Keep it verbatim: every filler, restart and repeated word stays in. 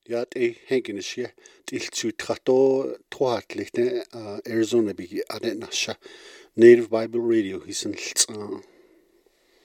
Ja, det hengenes ja. Tiltsutrato troatlichte Arizona bigi adenasha. Native Bible Radio hisn